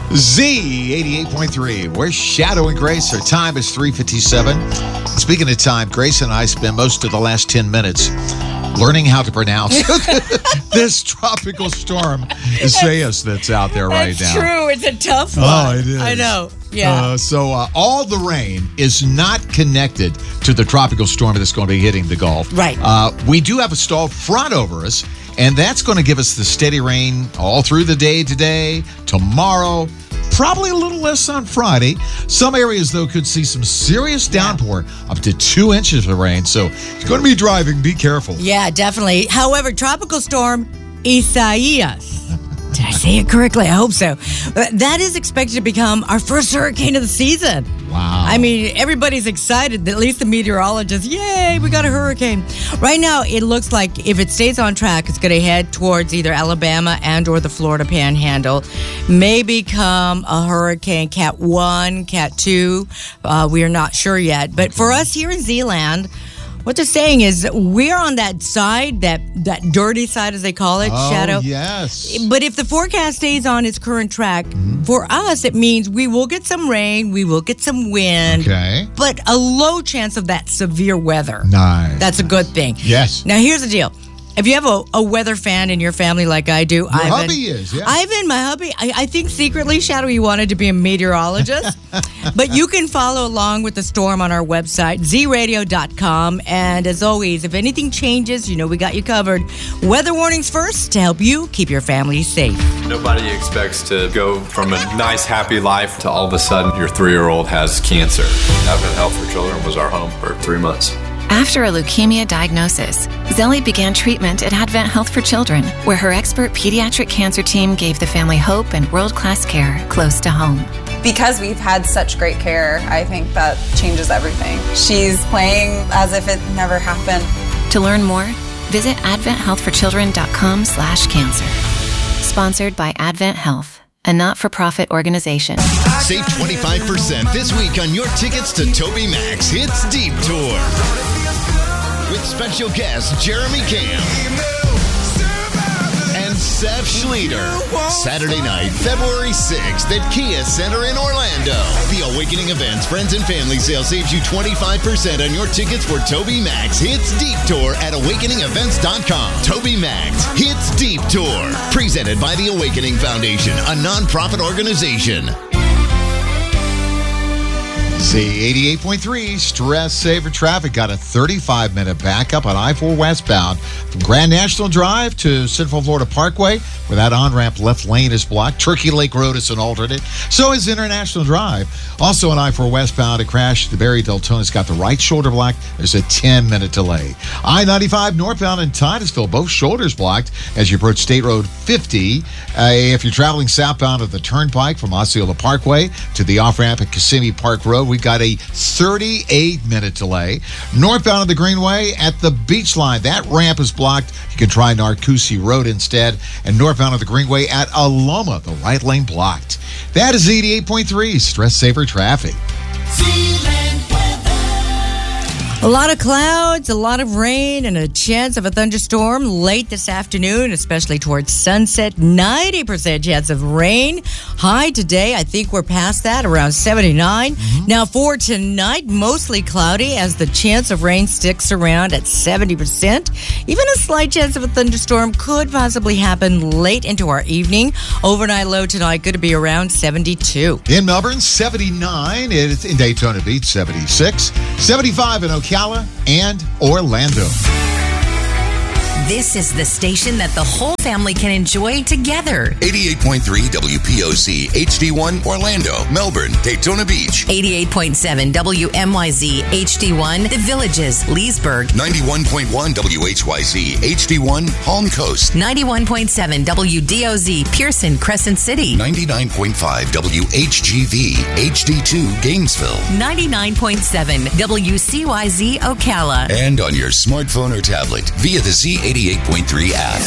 Z88.3. We're Shadow and Grace. Our time is 3:57. Speaking of time, Grace and I spent most of the last 10 minutes learning how to pronounce this tropical storm, Isaias, that's out there right now. That's true. It's a tough one. Oh, it is. I know. Yeah. So all the rain is not connected to the tropical storm that's going to be hitting the Gulf. Right. We do have a stalled front over us, and that's going to give us the steady rain all through the day today, tomorrow, probably a little less on Friday. Some areas, though, could see some serious downpour, up to 2 inches of rain. So if you're going to be driving, be careful. Yeah, definitely. However, tropical storm Isaias. Did I say it correctly? I hope so. That is expected to become our first hurricane of the season. Wow. I mean, everybody's excited, at least the meteorologists. Yay, we got a hurricane. Right now, it looks like if it stays on track, it's going to head towards either Alabama and or the Florida Panhandle. May become a hurricane, Cat 1, Cat 2. We are not sure yet. But for us here in Zeeland, what they're saying is we're on that side, that dirty side, as they call it, Shadow. Yes. But if the forecast stays on its current track, for us, it means we will get some rain, we will get some wind, but a low chance of that severe weather. Nice. That's a good thing. Yes. Now, here's the deal. If you have a weather fan in your family like I do, Your hubby is, yeah. Ivan, my hubby, I think secretly, Shadow, he wanted to be a meteorologist. But you can follow along with the storm on our website, zradio.com. And as always, if anything changes, you know we got you covered. Weather warnings first to help you keep your family safe. Nobody expects to go from a nice, happy life to all of a sudden your 3-year-old has cancer. Advent Health for Children was our home for 3 months. After a leukemia diagnosis, Zelly began treatment at Advent Health for Children, where her expert pediatric cancer team gave the family hope and world-class care close to home. Because we've had such great care, I think that changes everything. She's playing as if it never happened. To learn more, visit adventhealthforchildren.com/cancer. Sponsored by Advent Health, a not-for-profit organization. Save 25% this week on your tickets to Toby Max Hits Deep Tour. With special guests Jeremy Camp and Seth Schleter. Saturday night, February 6th at Kia Center in Orlando. The Awakening Events Friends and Family Sale saves you 25% on your tickets for Toby Max Hits Deep Tour at awakeningevents.com. Toby Max Hits Deep Tour. Presented by the Awakening Foundation, a non-profit organization. Z88.3, stress saver traffic. Got a 35-minute backup on I-4 westbound from Grand National Drive to Central Florida Parkway, where that on-ramp left lane is blocked. Turkey Lake Road is an alternate. So is International Drive. Also on I-4 westbound, a crash at the Barry Deltona's got the right shoulder blocked. There's a 10-minute delay. I-95 northbound in Titusville, both shoulders blocked as you approach State Road 50. If you're traveling southbound of the Turnpike from Osceola Parkway to the off-ramp at Kissimmee Park Road, we've got a 38-minute delay. Northbound of the Greenway at the Beach Line, that ramp is blocked. You can try Narcoossee Road instead. And northbound of the Greenway at Aloma, the right lane blocked. That is 88.3 stress saver traffic. A lot of clouds, a lot of rain, and a chance of a thunderstorm late this afternoon, especially towards sunset. 90% chance of rain. High today, I think we're past that, around 79. Now for tonight, mostly cloudy as the chance of rain sticks around at 70%. Even a slight chance of a thunderstorm could possibly happen late into our evening. Overnight low tonight going to be around 72. In Melbourne, 79. It's in Daytona Beach, 76. 75 in Ocala and Orlando. This is the station that the whole family can enjoy together. 88.3 WPOC HD1 Orlando, Melbourne, Daytona Beach. 88.7 WMYZ HD1 The Villages, Leesburg. 91.1 WHYZ HD1 Palm Coast. 91.7 WDOZ Pearson, Crescent City. 99.5 WHGV HD2 Gainesville. 99.7 WCYZ Ocala. And on your smartphone or tablet via the Z88.3 app.